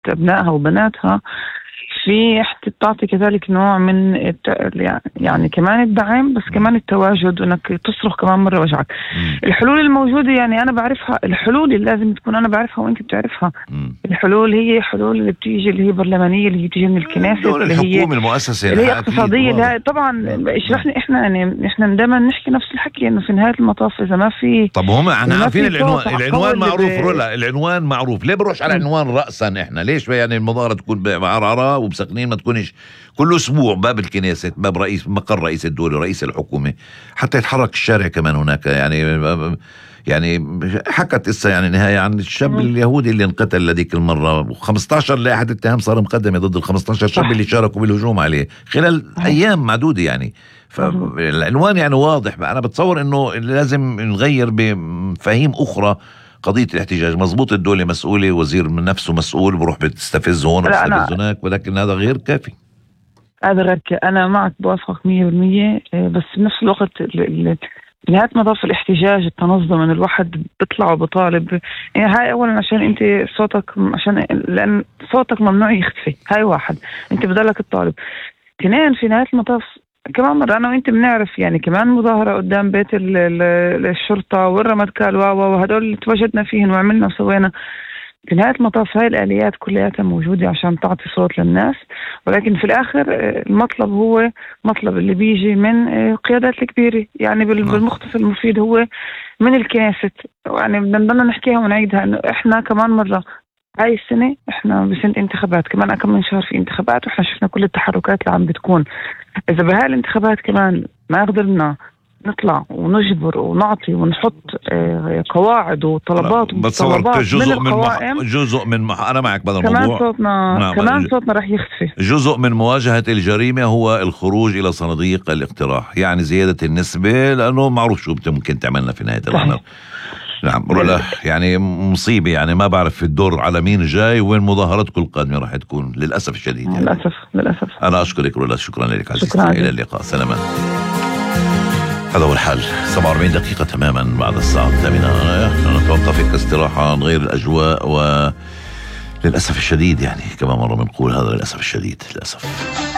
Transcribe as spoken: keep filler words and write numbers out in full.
أبنائها وبناتها، في تعطي كذلك نوع من الت... يعني كمان الدعم، بس كمان التواجد، وانك تصرخ كمان مرة وجعك. الحلول الموجودة يعني انا بعرفها، الحلول اللي لازم تكون انا بعرفها وانت بتعرفها. مم. الحلول هي حلول اللي بتيجي، اللي هي برلمانية، اللي هي بتيجي من الكنيسة، اللي هي المؤسسة، اللي هي اقتصادية، اللي هي طبعا اشرحنا احنا يعني احنا دائما نحكي نفس الحكي، انه في نهاية المطاف اذا ما في. طب هم احنا عارفين العنوان، العنوان معروف رولا، العنوان معروف، ليه بروح على العنوان رأسا احنا؟ ليش يعني المظاهرة تكون بعرعرة وبسكنين ما تكونش كل اسبوع باب الكنيسة، باب رئيس مقر رئيس الدولة، رئيس الحكومة، حتى يتحرك الشارع كمان هناك. يعني يعني حكت إسا يعني نهاية عن الشاب م. اليهودي اللي انقتل لديك المرة، وخمستاشر لائحة اتهام صار مقدمة ضد الخمستاشر شاب اللي شاركوا بالهجوم عليه خلال صح. أيام معدودة يعني. فالعنوان يعني واضح. أنا بتصور إنه لازم نغير بمفاهيم أخرى قضية الاحتجاج. مزبوط الدولة مسؤولة، وزير من نفسه مسؤول، بروح بتستفز هون وبتستفز هناك، ولكن هذا غير كافي. هذا غير كافي. أنا معك بوافقك مية بالمية، بس بنفس الوقت نهاية مطاف الاحتجاج التنظم، ان الواحد بيطلع وبطالب. يعني هاي اولا عشان انت صوتك، عشان لان صوتك ممنوع يختفي، هاي واحد انت بضلك الطالب. اثنين، في نهاية المطاف كمان مرة انا وانت بنعرف يعني كمان مظاهرة قدام بيت الشرطة والرمدكال وهدول اللي تواجدنا فيهن وعملنا وسوينا. في نهاية المطاف هاي الآليات كلها موجودة عشان تعطي صوت للناس، ولكن في الآخر المطلب هو مطلب اللي بيجي من قيادات الكبيرة، يعني بالمختصر المفيد هو من الكنيسة. يعني بدنا نحكيها ونعيدها انه احنا كمان مرة هاي السنة احنا بسنة انتخابات، كمان كم من شهر في انتخابات، واحنا شفنا كل التحركات اللي عم بتكون. اذا بهاي الانتخابات كمان ما قدرنا نطلع ونجبر ونعطي ونحط قواعد وطلبات ومتطلبات جزء من القوائم، من جزء من مح... انا معك بهذا الموضوع. كمان صوتنا نعم. كمان صوتنا رح يختفي. جزء من مواجهة الجريمة هو الخروج الى صناديق الاقتراح، يعني زيادة النسبة، لانه معروف شو ممكن تعملنا في نهاية الامر. نعم رولا، يعني مصيبة، يعني ما بعرف في الدور على مين جاي وين مظاهرتكم القادمة راح تكون، للأسف الشديد يعني. للأسف للأسف. أنا أشكرك رولا، شكرا لك عزيزتي، إلى اللقاء، سلامات. هذا هو الحال. سبعة وأربعين دقيقة تماما بعد الساعة الثامنة، نتوقف استراحة نغير الأجواء، وللأسف الشديد يعني كما مرة بنقول هذا للأسف الشديد للأسف.